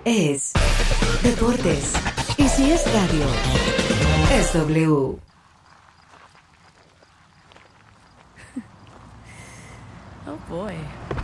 Es deportes. Y si es radio, es W. Oh boy.